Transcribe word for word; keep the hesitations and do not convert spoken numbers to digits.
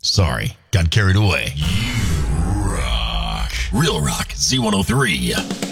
Sorry, got carried away. You rock. Real Rock Z one oh three.